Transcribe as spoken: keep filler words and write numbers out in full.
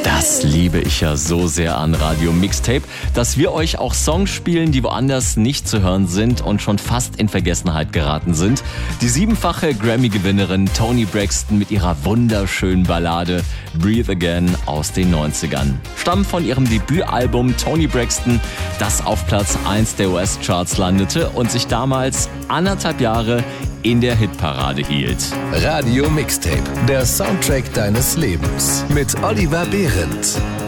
Das liebe ich ja so sehr an Radio Mixtape, dass wir euch auch Songs spielen, die woanders nicht zu hören sind und schon fast in Vergessenheit geraten sind. Die siebenfache Grammy-Gewinnerin Toni Braxton mit ihrer wunderschönen Ballade Breathe Again aus den neunzigern. Stammt von ihrem Debütalbum Toni Braxton, das auf Platz eins der U S-Charts landete und sich damals anderthalb Jahre in der Hitparade hielt. Radio Mixtape, der Soundtrack deines Lebens mit Oliver Behrendt.